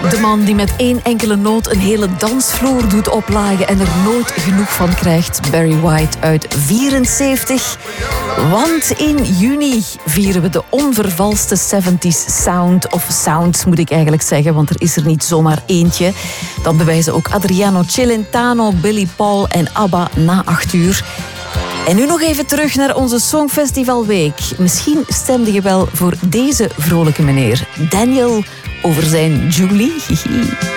De man die met één enkele noot een hele dansvloer doet oplagen en er nooit genoeg van krijgt. Barry White uit 74. Want in juni vieren we de onvervalste 70s sound. Of sounds moet ik eigenlijk zeggen, want er is er niet zomaar eentje. Dat bewijzen ook Adriano Celentano, Billy Paul en ABBA na 8 uur. En nu nog even terug naar onze Songfestivalweek. Misschien stemde je wel voor deze vrolijke meneer. Daniel over zijn Julie.